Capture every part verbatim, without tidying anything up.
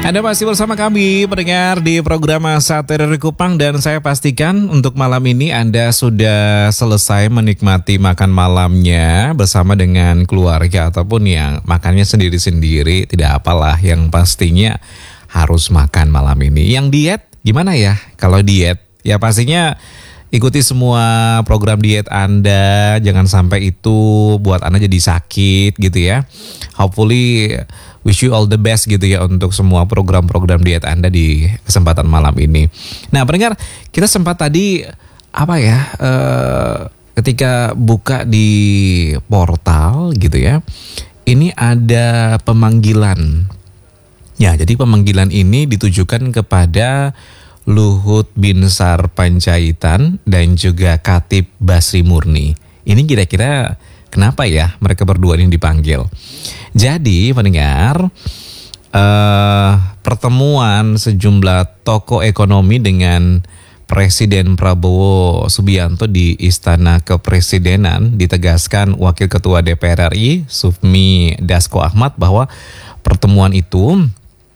Anda masih bersama kami pendengar di program Sate dari Kupang, dan saya pastikan untuk malam ini Anda sudah selesai menikmati makan malamnya bersama dengan keluarga ataupun yang makannya sendiri-sendiri. Tidak apalah, yang pastinya harus makan malam ini. Yang diet gimana ya? Kalau diet ya pastinya ikuti semua program diet Anda, jangan sampai itu buat Anda jadi sakit gitu ya. Hopefully wish you all the best gitu ya untuk semua program-program diet Anda di kesempatan malam ini. Nah pendengar, kita sempat tadi apa ya, eh, ketika buka di portal gitu ya, ini ada pemanggilan. Ya, jadi pemanggilan ini ditujukan kepada Luhut Binsar Panjaitan dan juga Khatib Basri Murni. Ini kira-kira kenapa ya mereka berdua ini dipanggil? Jadi pendengar, eh, pertemuan sejumlah tokoh ekonomi dengan Presiden Prabowo Subianto di Istana Kepresidenan ditegaskan Wakil Ketua D P R R I Sufmi Dasko Ahmad bahwa pertemuan itu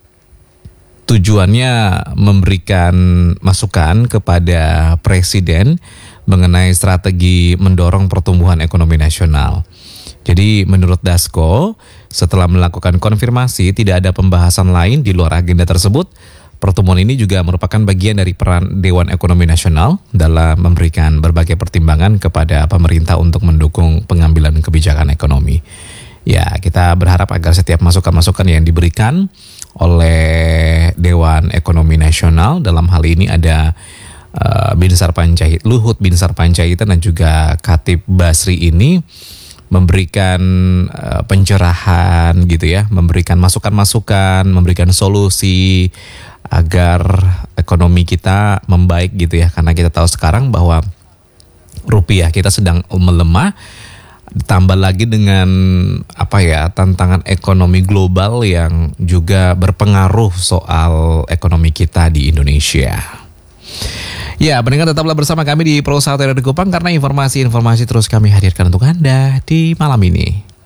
tujuannya memberikan masukan kepada Presiden mengenai strategi mendorong pertumbuhan ekonomi nasional. Jadi menurut Dasko, setelah melakukan konfirmasi tidak ada pembahasan lain di luar agenda tersebut. Pertemuan ini juga merupakan bagian dari peran Dewan Ekonomi Nasional dalam memberikan berbagai pertimbangan kepada pemerintah untuk mendukung pengambilan kebijakan ekonomi. Ya, kita berharap agar setiap masukan-masukan yang diberikan oleh Dewan Ekonomi Nasional, dalam hal ini ada uh, Binsar Panjaitan, Luhut Binsar Panjaitan dan juga Khatib Basri ini memberikan uh, pencerahan gitu ya, memberikan masukan-masukan, memberikan solusi agar ekonomi kita membaik gitu ya, karena kita tahu sekarang bahwa rupiah kita sedang melemah. Ditambah lagi dengan apa ya, tantangan ekonomi global yang juga berpengaruh soal ekonomi kita di Indonesia. Ya, pendengar tetaplah bersama kami di Pro Sate dari Kupang karena informasi-informasi terus kami hadirkan untuk Anda di malam ini.